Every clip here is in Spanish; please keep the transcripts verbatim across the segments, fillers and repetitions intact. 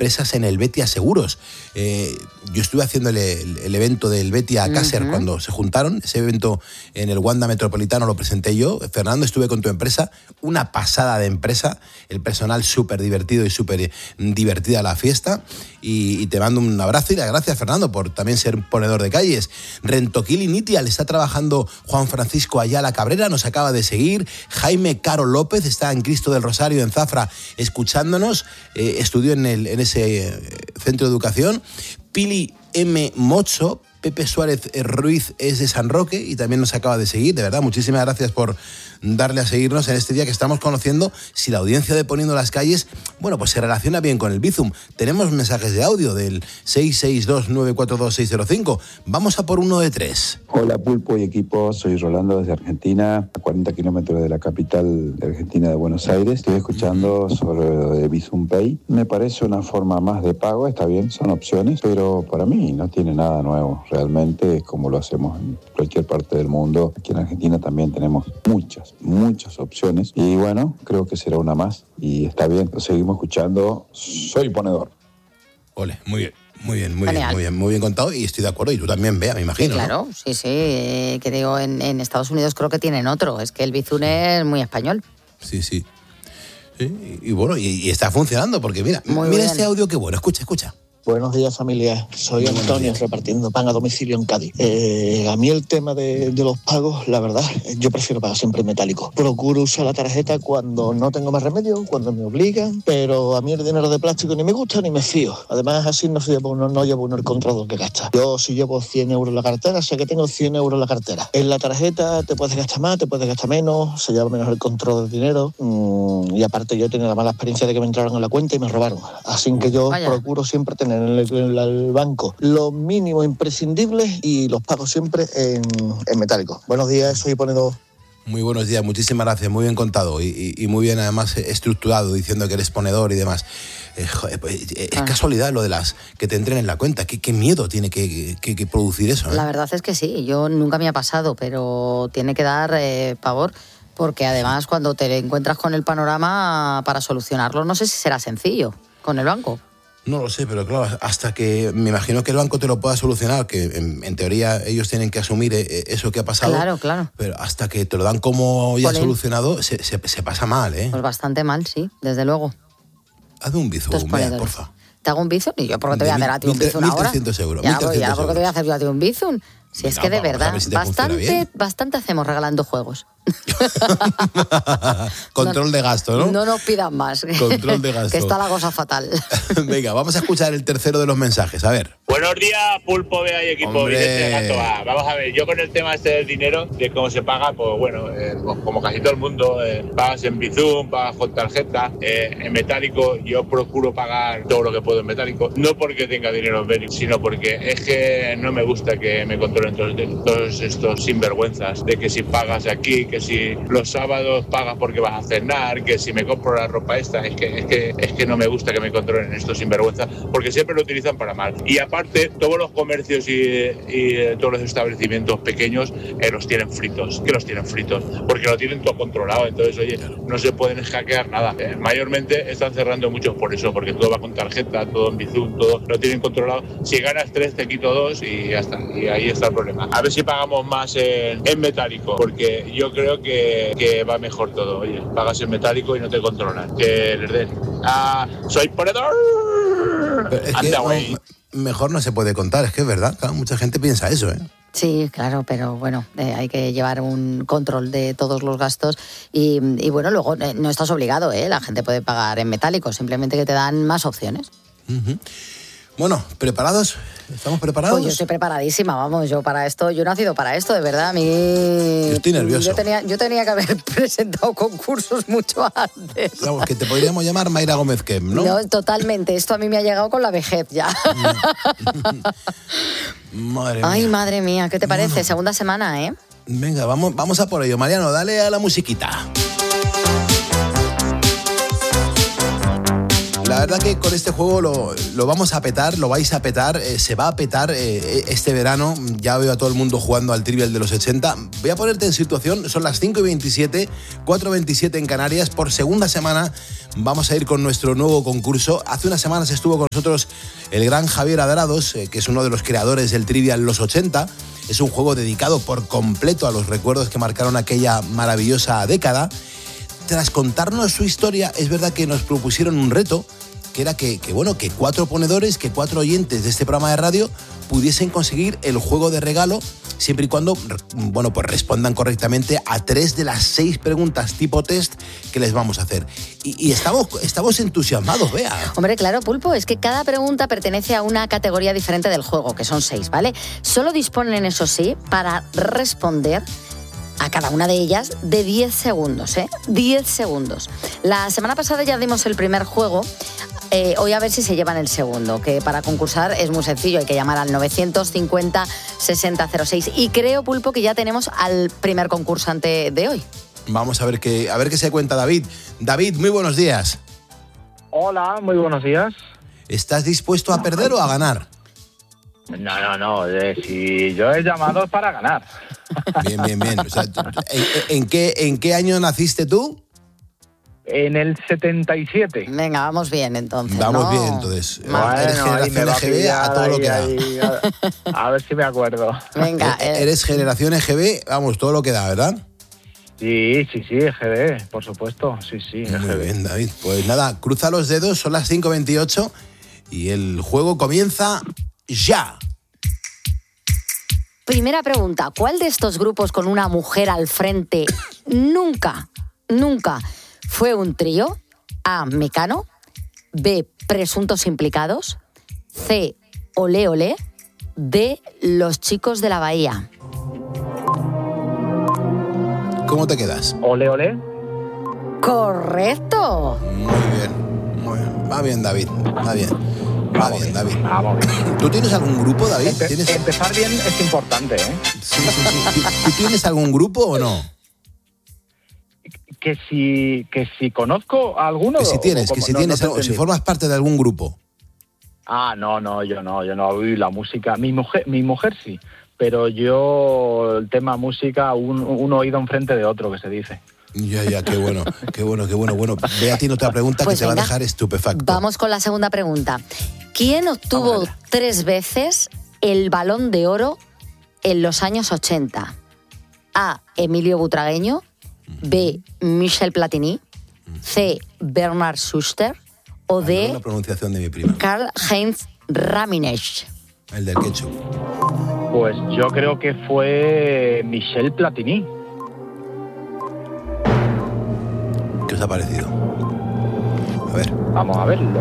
empresas en Helvetia Seguros. Eh, yo estuve haciendo el, el, el evento del Helvetia Caser uh-huh. cuando se juntaron. Ese evento en el Wanda Metropolitano lo presenté yo. Fernando, estuve con tu empresa. Una pasada de empresa. El personal súper divertido y súper divertida la fiesta. Y, y te mando un abrazo y las gracias, Fernando, por también ser un ponedor de calles. Rentoquil y Nitia, le está trabajando Juan Francisco Ayala Cabrera, nos acaba de seguir. Jaime Caro López está en Cristo del Rosario, en Zafra, escuchándonos. Eh, estudió en, el, en ese eh, centro de educación. Pili M. Mocho, Pepe Suárez Ruiz es de San Roque y también nos acaba de seguir. De verdad, muchísimas gracias por darle a seguirnos en este día que estamos conociendo si la audiencia de Poniendo las Calles, bueno, pues se relaciona bien con el Bizum. Tenemos mensajes de audio del seis seis dos nueve cuatro dos seis cero cinco. Vamos a por uno de tres. Hola Pulpo y equipo, soy Rolando desde Argentina, a cuarenta kilómetros de la capital de Argentina, de Buenos Aires. Estoy escuchando sobre lo de Bizum Pay. Me parece una forma más de pago, está bien, son opciones, pero para mí no tiene nada nuevo. Realmente es como lo hacemos en cualquier parte del mundo. Aquí en Argentina también tenemos muchas, muchas opciones. Y bueno, creo que será una más. Y está bien, lo seguimos escuchando. Soy ponedor. Ole, muy bien. Muy bien, muy Genial. bien, muy bien, muy bien contado y estoy de acuerdo. Y tú también, Bea, me imagino. Sí, claro, ¿no? sí, sí. Eh, que digo, en, en Estados Unidos creo que tienen otro. Es que el Bizum sí. es muy español. Sí, sí. sí y, y bueno, y, y está funcionando porque mira, muy mira bien. Este audio qué bueno. Escucha, escucha. Buenos días, familia. Soy Buenos Antonio, días. repartiendo pan a domicilio en Cádiz. Eh, a mí el tema de, de los pagos, la verdad, yo prefiero pagar siempre en metálico. Procuro usar la tarjeta cuando no tengo más remedio, cuando me obligan, pero a mí el dinero de plástico ni me gusta ni me fío. Además, así no, se llevo uno, no llevo uno el control que gasta. Yo si llevo cien euros en la cartera, sé que tengo cien euros en la cartera. En la tarjeta te puedes gastar más, te puedes gastar menos, se lleva menos el control del dinero. Mm, y aparte yo he tenido la mala experiencia de que me entraron en la cuenta y me robaron. Así que yo Vaya. procuro siempre tener en el, en el banco lo mínimo imprescindible y los pago siempre en, en metálico. Buenos días, soy ponedor. Muy buenos días, muchísimas gracias, muy bien contado y, y, y muy bien además estructurado, diciendo que eres ponedor y demás. Eh, joder, pues, es ah. casualidad lo de las que te entren en la cuenta. ¿Qué, qué miedo tiene que, que, que producir eso? ¿eh? La verdad es que sí, yo nunca me ha pasado, pero tiene que dar eh, pavor. Porque además cuando te encuentras con el panorama para solucionarlo, no sé si será sencillo con el banco. No lo sé, pero claro, hasta que me imagino que el banco te lo pueda solucionar, que en, en teoría ellos tienen que asumir eso que ha pasado. Claro, claro. Pero hasta que te lo dan como ya Ponen. solucionado, se, se, se pasa mal, ¿eh? Pues bastante mal, sí, desde luego. Hazme un Bizum, Bea, porfa. ¿Te hago un Bizum? ¿Y yo por qué te voy a hacer a ti un Bizum ahora? mil trescientos euros. Ya, pues ya, ¿por qué te voy a hacer yo a ti un Bizum? Si es que de verdad, si bastante, bastante hacemos regalando juegos. Control no, de gasto, ¿no? No nos pidan más. Control de gasto. Que está la cosa fatal. Venga, vamos a escuchar el tercero de los mensajes, a ver. Buenos días, Pulpo, Bea y equipo. Vicente de Gatoa. Vamos a ver, yo con el tema este del dinero, de cómo se paga, pues bueno, eh, como casi todo el mundo, eh, pagas en Bizum, pagas con tarjeta, eh, en metálico. Yo procuro pagar todo lo que puedo en metálico, no porque tenga dinero en metálico, sino porque es que no me gusta que me controlen todos, todos estos sinvergüenzas, de que si pagas aquí, que si los sábados pagas porque vas a cenar, que si me compro la ropa esta, es que, es que, es que no me gusta que me controlen estos sinvergüenzas, porque siempre lo utilizan para mal. Y aparte, todos los comercios y, y todos los establecimientos pequeños eh, los tienen fritos, que los tienen fritos, porque lo tienen todo controlado, entonces, oye, no se pueden hackear nada. Eh, mayormente están cerrando muchos por eso, porque todo va con tarjeta, todo en Bizum, todo lo tienen controlado. Si ganas tres, te quito dos y ya está, y ahí está el problema. A ver si pagamos más en, en metálico, porque yo creo que, que va mejor todo. Oye, pagas en metálico y no te controlan. Que les den. Ah, soy ponedor. Anda, güey. Mejor no se puede contar, es que es verdad, claro, mucha gente piensa eso, ¿eh? Sí, claro, pero bueno, eh, hay que llevar un control de todos los gastos y, y bueno, luego eh, no estás obligado, ¿eh? La gente puede pagar en metálico, simplemente que te dan más opciones. Uh-huh. Bueno, ¿preparados? ¿Estamos preparados? Pues yo estoy preparadísima, vamos, yo para esto, yo he nacido para esto, de verdad, a mí... Yo estoy nervioso. Yo tenía, yo tenía que haber presentado concursos mucho antes. Vamos, que te podríamos llamar Mayra Gómez Kem, ¿no? No, totalmente, esto a mí me ha llegado con la vejez ya. Madre mía. Ay, madre mía, ¿qué te parece? Bueno. Segunda semana, ¿eh? Venga, vamos, vamos a por ello. Mariano, dale a la musiquita. La verdad que con este juego lo, lo vamos a petar, lo vais a petar, eh, se va a petar eh, este verano. Ya veo a todo el mundo jugando al Trivial de los ochenta. Voy a ponerte en situación, son las cinco y veintisiete, cuatro y veintisiete en Canarias. Por segunda semana vamos a ir con nuestro nuevo concurso. Hace unas semanas estuvo con nosotros el gran Javier Adrados, eh, que es uno de los creadores del Trivial los ochenta. Es un juego dedicado por completo a los recuerdos que marcaron aquella maravillosa década. Tras contarnos su historia, es verdad que nos propusieron un reto, que era que, que, bueno, que cuatro ponedores, que cuatro oyentes de este programa de radio pudiesen conseguir el juego de regalo, siempre y cuando, bueno, pues respondan correctamente a tres de las seis preguntas tipo test que les vamos a hacer. Y, y estamos, estamos entusiasmados, Bea. Hombre, claro, Pulpo, es que cada pregunta pertenece a una categoría diferente del juego, que son seis, ¿vale? Solo disponen, eso sí, para responder a cada una de ellas de diez segundos, ¿eh? diez segundos. La semana pasada ya dimos el primer juego. Eh, hoy a ver si se llevan el segundo, que para concursar es muy sencillo, hay que llamar al novecientos cincuenta sesenta cero seis. Y creo, Pulpo, que ya tenemos al primer concursante de hoy. Vamos a ver qué, a ver qué se cuenta David. David, muy buenos días. Hola, muy buenos días. ¿Estás dispuesto a perder o a ganar? No, no, no, eh, si yo he llamado es para ganar. Bien, bien, bien. O sea, ¿en, en, qué, ¿En qué año naciste tú? En el setenta y siete. Venga, vamos bien entonces. Vamos ¿no? bien entonces. Bueno, eres generación E G B a todo lo que da. Ahí, a, a ver si me acuerdo. Venga. Eh, eres generación E G B, vamos, todo lo que da, ¿verdad? Sí, sí, sí, E G B, por supuesto. Sí, sí, E G B. Muy bien, David. Pues nada, cruza los dedos, son las cinco veintiocho y el juego comienza ya. Primera pregunta, ¿cuál de estos grupos con una mujer al frente nunca, nunca fue un trío? A, Mecano. B, Presuntos Implicados. C, Olé Olé. D, Los Chicos de la Bahía. ¿Cómo te quedas? Olé Olé. ¡Correcto! Muy bien, muy bien. Va bien, David, va bien. Va Vamos bien, David. Vamos bien. ¿Tú tienes algún grupo, David? Empe- ¿Tienes... Empezar bien es importante, ¿eh? Sí, sí, sí. ¿Tú, tú tienes algún grupo o no? Que si, que si conozco a alguno... Que si o tienes, cómo, que si no- tienes, no te algo- si entendí. formas parte de algún grupo. Ah, no, no, yo no, yo no. Uy, la música, mi mujer, mi mujer sí, pero yo el tema música, un, un oído enfrente de otro, que se dice. Ya, ya, qué bueno, qué bueno, qué bueno. Bueno, ve a ti otra pregunta Pues que te va a venga, dejar estupefacto. Vamos con la segunda pregunta. ¿Quién obtuvo Vamos allá. tres veces el Balón de Oro en los años ochenta? A, Emilio Butragueño. B, Michel Platini. C, Bernard Schuster. O La D, pronunciación de mi prima, Karl-Heinz Rummenigge. el del ketchup. Pues yo creo que fue Michel Platini. ¿Qué os ha parecido? A ver. Vamos a verlo.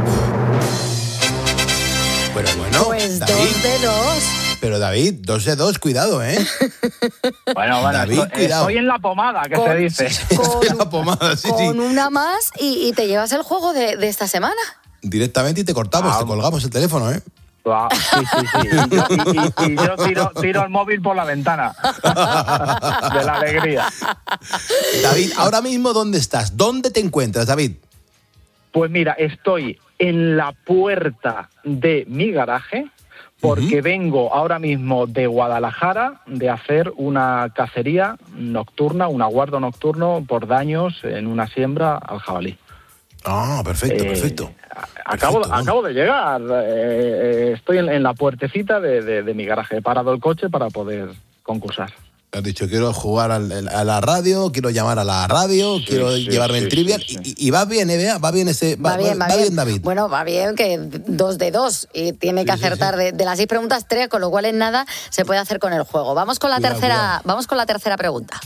Pero bueno, Pues David, dos de dos. pero David, dos de dos, cuidado, ¿eh? Bueno, bueno, David, estoy, cuidado. estoy en la pomada, que Con- se dice. Con, La pomada, sí, con sí. una más y, y te llevas el juego de, de esta semana. Directamente y te cortamos, Ah, te colgamos el teléfono, ¿eh? Ah, sí, sí, sí. Y yo, y- y- y yo tiro, tiro el móvil por la ventana. De la alegría. David, ahora mismo, ¿dónde estás? ¿Dónde te encuentras, David? Pues mira, estoy en la puerta de mi garaje porque Ujú. vengo ahora mismo de Guadalajara de hacer una cacería nocturna, un aguardo nocturno por daños en una siembra al jabalí. Ah, perfecto, Eh, perfecto. a- Acabo, Perfecto, bueno. acabo de llegar. eh, eh, estoy en, en la puertecita de, de- de mi garaje. He parado el coche para poder concursar. Has dicho, quiero jugar al- a la radio, quiero llamar a la radio, Sí, quiero sí, llevarme sí, el trivial. sí, sí. Y, y va bien, ¿eh, Bea? Va bien ese. Va, bien, va, bien. David. Bueno, va bien que dos de dos y tiene que Sí, sí, acertar sí. De, de las seis preguntas tres, con lo cual en nada se puede hacer con el juego. Vamos con la Cuidado, tercera, cuidado. vamos con la tercera pregunta.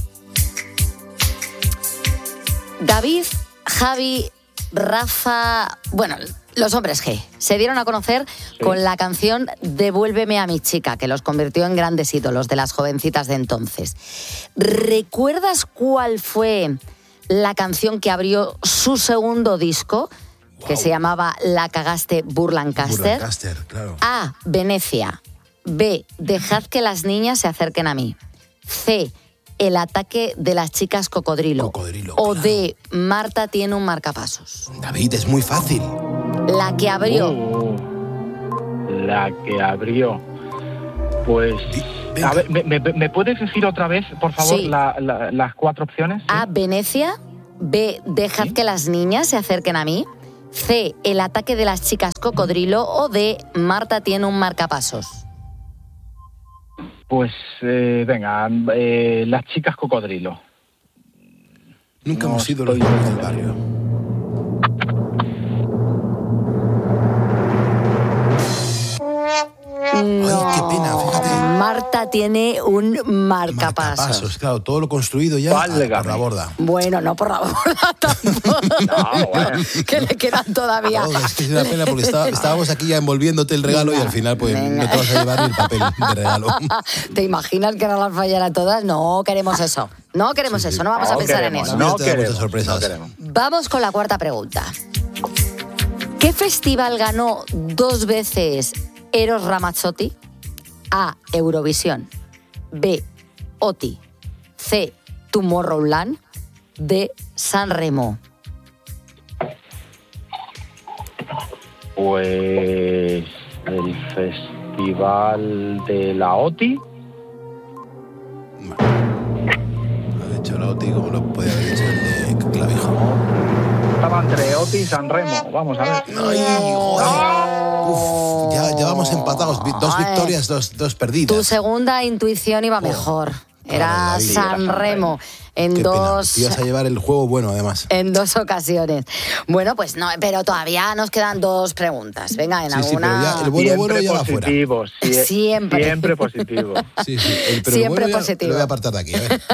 David, Javi, Rafa, bueno, los hombres G se dieron a conocer Sí. con la canción Devuélveme a mi chica, que los convirtió en grandes ídolos de las jovencitas de entonces. ¿Recuerdas cuál fue la canción que abrió su segundo disco, que se llamaba La cagaste Burlancaster? Burlancaster, claro. A, Venecia. B, Dejad que las niñas se acerquen a mí. C, el ataque de las chicas cocodrilo. Cocodrilo, O claro. D, Marta tiene un marcapasos. David, es muy fácil. La que abrió. Uh, la que abrió. Pues... Venga. A ver, ¿me, me, me puedes decir otra vez, por favor, Sí. la, la, las cuatro opciones? A, Venecia. B, dejad ¿Sí? que las niñas se acerquen a mí. C, el ataque de las chicas cocodrilo. O D, Marta tiene un marcapasos. Pues, eh, venga, eh, las chicas cocodrilo. Nunca No hemos sido los estoy niños del convencido. barrio. Ay, qué pena, fíjate. Marta tiene un marcapasos. Marcapasos, claro, todo lo construido ya ah, Válgame. por la borda. Bueno, no por la borda tampoco. No, bueno. Que le quedan todavía. No, es que es una pena porque está- estábamos aquí ya envolviéndote el regalo Venga, y al final pues venga. no te vas a llevar ni el papel de regalo. ¿Te imaginas que no las fallara todas? No queremos eso. No queremos eso, no vamos a No pensar queremos, en eso. La vida No te da muchas queremos, sorpresas. no queremos. Vamos con la cuarta pregunta. ¿Qué festival ganó dos veces Eros Ramazzotti? A, Eurovisión. B, O T I. C, Tomorrowland. D, San Remo. Pues el festival de la O T I. Ha dicho la O T I como lo podía haber dicho el de Clavijo. Estaba entre O T I y San Remo. Vamos a ver. Ay, joder. Uf, ya, ya vamos empatados. Vi- Dos Ay. victorias, dos, dos perdidas. Tu segunda intuición iba mejor. Era David. San Era San Remo. En Qué pena. dos... Te ibas a llevar el juego bueno, además. En dos ocasiones. Bueno, pues no, pero todavía nos quedan dos preguntas. Venga, en Sí, sí, pero alguna... ya el bueno, bueno Siempre ya va fuera. positivo. sie- Siempre. Siempre positivo. Sí, sí. El, pero el Siempre bueno ya positivo. Lo voy a apartar de aquí. A ver.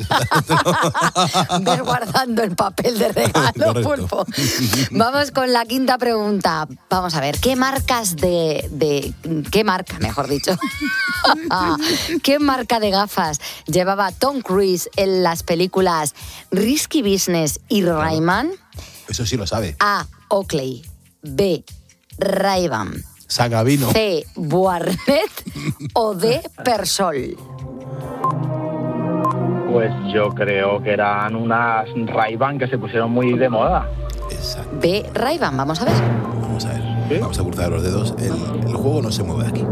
Ves guardando el papel de regalo, Correcto. Pulpo. Vamos con la quinta pregunta. Vamos a ver, ¿qué marcas de... de ¿Qué marca, mejor dicho? ¿Qué marca de gafas llevaba Tom Cruise en las películas Risky Business y Rayman? Eso sí lo sabe. A, Oakley. B, Ray-Ban. Sagavino. C, Buarnet. O D, Persol. Pues yo creo que eran unas Ray-Ban que se pusieron muy de moda. Exacto. B, Ray-Ban. Vamos a ver. Vamos a ver. ¿Sí? Vamos a cruzar los dedos. El, el juego no se mueve de aquí.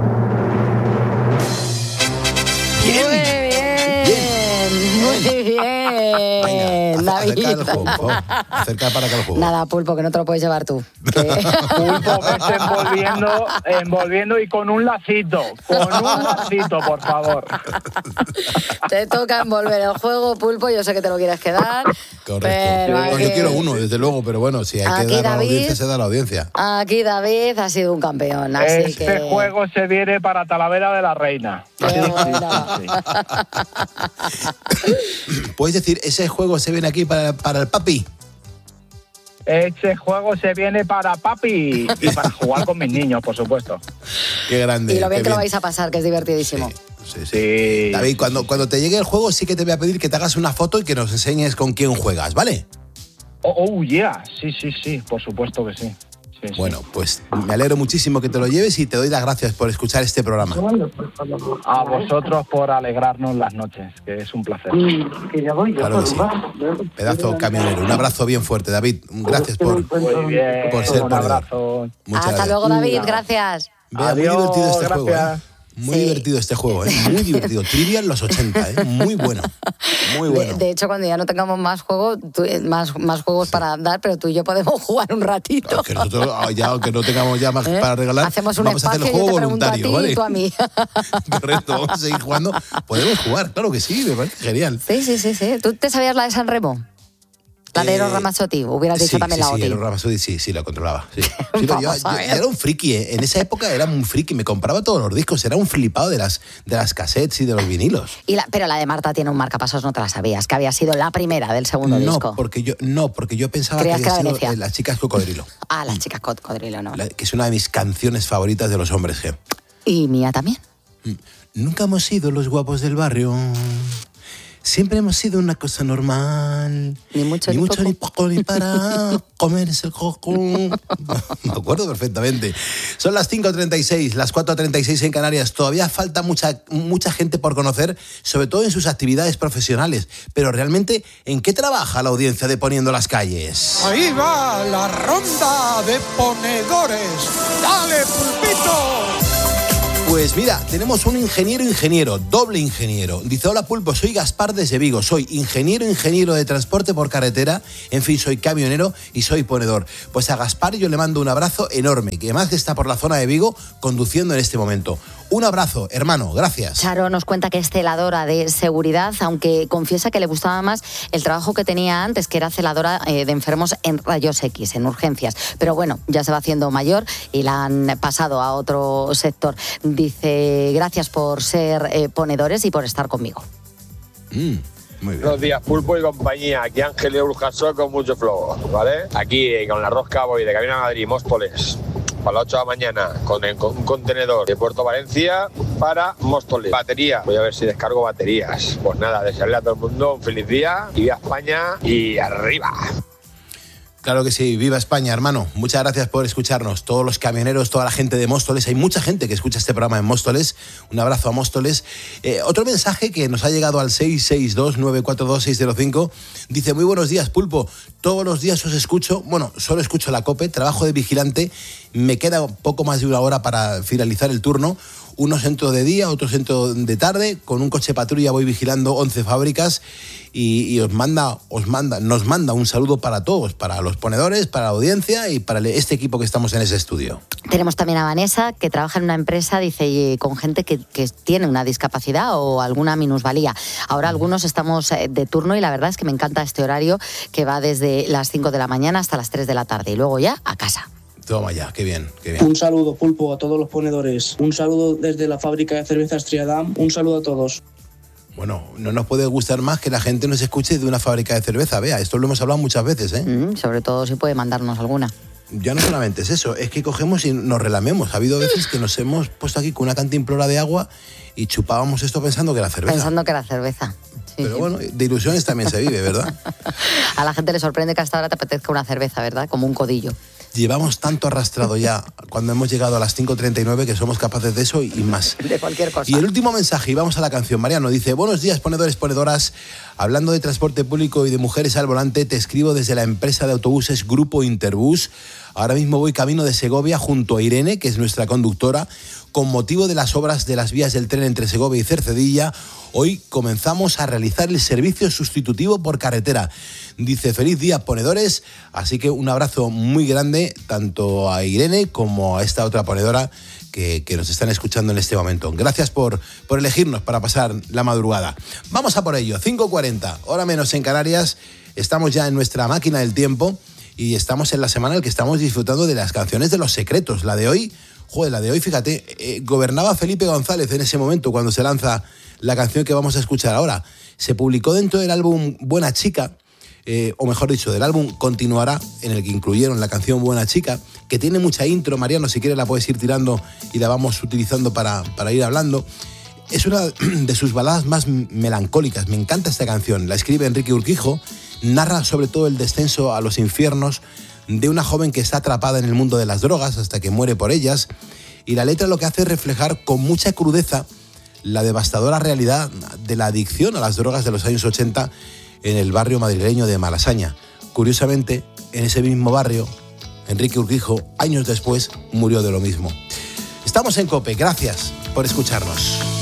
Muy bien. Muy bien. Venga, ace- acerca David. el juego, por favor. Acerca para acá el juego. Nada, Pulpo, que no te lo puedes llevar tú. Que- Pulpo, vete envolviendo, envolviendo y con un lacito. Con un lacito, por favor. te toca envolver el juego, Pulpo. Yo sé que te lo quieres quedar. Correcto. Pero No, aquí, yo quiero uno, desde luego, pero bueno, si hay Aquí que dar a la David- audiencia, se da a la audiencia. aquí David ha sido un campeón. Así Este que... juego se viene para Talavera de la Reina. Qué Sí, sí, bueno. sí, sí. Puedes decir, ese juego se viene aquí para, para el papi. Este juego se viene para papi y para jugar con mis niños, por supuesto. Qué grande. Y lo bien qué que lo vais a pasar, que es divertidísimo. Sí, sí, sí. Sí. David, cuando, cuando te llegue el juego sí que te voy a pedir que te hagas una foto y que nos enseñes con quién juegas, ¿vale? Oh, oh, yeah. Sí, sí, sí, por supuesto que sí. Sí, sí. Bueno, pues me alegro muchísimo que te lo lleves y te doy las gracias por escuchar este programa. A vosotros por alegrarnos las noches, que es un placer. Claro que sí. Pedazo camionero. Un abrazo bien fuerte, David. Gracias por, Muy bien, por ser un ponedor. abrazo. Muchas Hasta gracias. luego, David. Gracias. Vea, muy Adiós, divertido este juego, ¿eh? gracias. Muy Sí. divertido este juego, ¿eh? Muy divertido. Trivia en los ochenta, ¿eh? Muy bueno. Muy bueno. De, de hecho, cuando ya no tengamos más juegos, tú- más, más juegos para dar, pero tú y yo podemos jugar un ratito. Que nosotros, ah, ya, aunque no tengamos ya más ¿Eh? para regalar, Hacemos un vamos a hacer el espacio, juego yo te pregunto a ti voluntario, ¿vale? y tú a mí. Correcto, vamos a seguir jugando. Podemos jugar, claro que sí, me parece genial. Sí, sí, sí, sí. ¿Tú te sabías la de San Remo? La de Eros Eh, Ramazzotti. Hubieras dicho sí, también sí, la sí, O T I. Eros Ramazzotti sí, sí, lo controlaba. Sí. Sí, pero yo, Vamos a yo- ver. yo era un friki, ¿eh? En esa época era un friki, me compraba todos los discos, era un flipado de las, de las cassettes y de los vinilos. Y la- pero la de Marta tiene un marcapasos, no te la sabías, que había sido la primera del segundo No disco. porque, yo, no, porque yo pensaba que Creías que había era sido Venecia. eh, Las chicas cocodrilo, Ah, las chicas cocodrilo, ¿no? la- que es una de mis canciones favoritas de los hombres G. Y mía también. Nunca hemos sido los guapos del barrio. Siempre hemos sido una cosa normal. Ni mucho ni, ni, mucho, poco. ni poco ni para comerse el coco. Me acuerdo perfectamente. Son las cinco treinta y seis, las cuatro treinta y seis en Canarias. Todavía falta mucha, mucha gente por conocer, sobre todo en sus actividades profesionales. Pero realmente, ¿en qué trabaja la audiencia de Poniendo las Calles? Ahí va la ronda de ponedores. ¡Dale, Pulpito! Pues mira, tenemos un ingeniero ingeniero, doble ingeniero. Dice, hola Pulpo, soy Gaspar desde Vigo, soy ingeniero ingeniero de transporte por carretera, en fin, soy camionero y soy ponedor. Pues a Gaspar yo le mando un abrazo enorme, que además está por la zona de Vigo conduciendo en este momento. Un abrazo, hermano, gracias. Charo nos cuenta que es celadora de seguridad, aunque confiesa que le gustaba más el trabajo que tenía antes, que era celadora eh, de enfermos en rayos X, en urgencias. Pero bueno, ya se va haciendo mayor y la han pasado a otro sector. Dice, gracias por ser eh, ponedores y por estar conmigo. Mm. Muy bien. Buenos días, Pulpo y compañía. Aquí Ángel Urjasó con mucho flow, ¿vale? Aquí con la Rosca voy de camino a Madrid, Móstoles, para las ocho de la mañana, con, el, con un contenedor de Puerto Valencia para Móstoles. Batería, voy a ver si descargo baterías. Pues nada, desearle a todo el mundo un feliz día, y viva España y arriba. Claro que sí, viva España, hermano. Muchas gracias por escucharnos. Todos los camioneros, toda la gente de Móstoles. Hay mucha gente que escucha este programa en Móstoles. Un abrazo a Móstoles. Eh, otro mensaje que nos ha llegado al seis seis dos, nueve cuatro dos, seis cero cinco. Dice, muy buenos días, Pulpo. Todos los días os escucho. Bueno, solo escucho la COPE. Trabajo de vigilante. Me queda poco más de una hora para finalizar el turno. Unos entro de día, otros entro de tarde. Con un coche patrulla voy vigilando once fábricas y, y os manda, os manda, nos manda un saludo para todos, para los ponedores, para la audiencia y para este equipo que estamos en ese estudio. Tenemos también a Vanessa, que trabaja en una empresa, dice, con gente que, que tiene una discapacidad o alguna minusvalía. Ahora algunos estamos de turno y la verdad es que me encanta este horario que va desde las cinco de la mañana hasta las tres de la tarde y luego ya a casa. Toma ya, qué bien, qué bien. Un saludo, Pulpo, a todos los ponedores. Un saludo desde la fábrica de cervezas Triadam. Un saludo a todos. Bueno, no nos puede gustar más que la gente nos escuche de una fábrica de cerveza. Vea, esto lo hemos hablado muchas veces, ¿eh? Mm, sobre todo si puede mandarnos alguna. Ya no solamente es eso, es que cogemos y nos relamemos. Ha habido veces que nos hemos puesto aquí con una cantimplora de agua y chupábamos esto pensando que era cerveza. Pensando que era cerveza. Sí, Pero sí. bueno, de ilusiones también se vive, ¿verdad? A la gente le sorprende que hasta ahora te apetezca una cerveza, ¿verdad? Como un codillo. Llevamos tanto arrastrado ya cuando hemos llegado a las cinco treinta y nueve que somos capaces de eso y más. De cualquier cosa. Y el último mensaje, y vamos a la canción. Mariano dice, buenos días, ponedores, ponedoras. Hablando de transporte público y de mujeres al volante, te escribo desde la empresa de autobuses Grupo Interbús. Ahora mismo voy camino de Segovia junto a Irene, que es nuestra conductora. Con motivo de las obras de las vías del tren entre Segovia y Cercedilla, hoy comenzamos a realizar el servicio sustitutivo por carretera. Dice, feliz día, ponedores. Así que un abrazo muy grande tanto a Irene como a esta otra ponedora que, que nos están escuchando en este momento. Gracias por, por elegirnos para pasar la madrugada. Vamos a por ello, cinco cuarenta, hora menos en Canarias. Estamos ya en nuestra máquina del tiempo y estamos en la semana en la que estamos disfrutando de las canciones de Los Secretos. La de hoy, joder, la de hoy, fíjate, eh, gobernaba Felipe González en ese momento cuando se lanza la canción que vamos a escuchar ahora. Se publicó dentro del álbum Buena Chica, eh, o mejor dicho, del álbum Continuará, en el que incluyeron la canción Buena Chica, que tiene mucha intro. Mariano, si quieres la puedes ir tirando y la vamos utilizando para, para ir hablando. Es una de sus baladas más melancólicas. Me encanta esta canción. La escribe Enrique Urquijo. Narra sobre todo el descenso a los infiernos de una joven que está atrapada en el mundo de las drogas hasta que muere por ellas. Y la letra lo que hace es reflejar con mucha crudeza la devastadora realidad de la adicción a las drogas de los años ochenta en el barrio madrileño de Malasaña. Curiosamente, en ese mismo barrio, Enrique Urquijo, años después, murió de lo mismo. Estamos en COPE. Gracias por escucharnos.